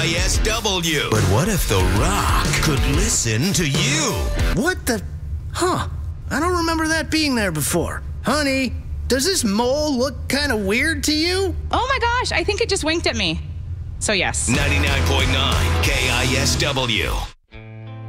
KISW. But what if The Rock could listen to you? What the? Huh. I don't remember that being there before. Honey, does this mole look kind of weird to you? Oh my gosh, I think it just winked at me. So yes. 99.9 KISW.